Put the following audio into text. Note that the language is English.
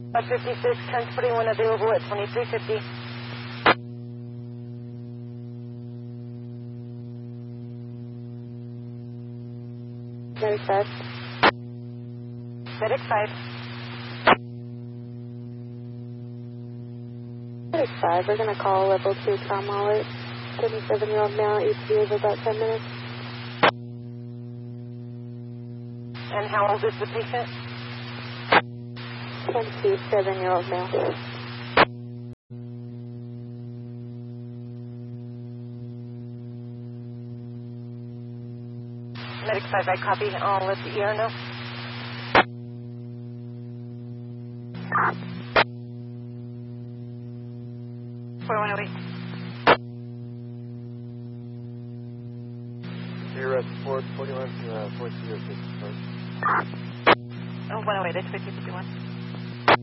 556, transporting one available at 2350. Medic 5. Medic 5. Medic 5, we're going to call level 2 Tom Holler, 77-year-old male, ETA of about 10 minutes. And how old is the patient? 27-year-old male. Medic 5, I copy. I'll let the ER know. You're at 41, 40, 6. 108, it's 5051.